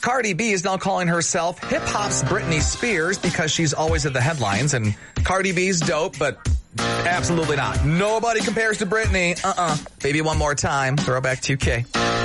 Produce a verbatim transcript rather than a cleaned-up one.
Cardi B is now calling herself hip-hop's Britney Spears because she's always at the headlines, and Cardi B's dope, but absolutely not. Nobody compares to Britney. Uh-uh. Baby, one more time. Throwback two K.